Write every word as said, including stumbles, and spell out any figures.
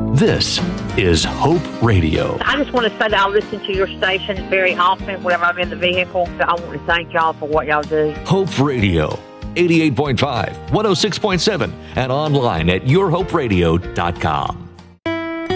This is Hope Radio. I just want to say that I listen to your station very often whenever I'm in the vehicle. I want to thank y'all for what y'all do. Hope Radio, eighty-eight point five, one oh six point seven, and online at your hope radio dot com.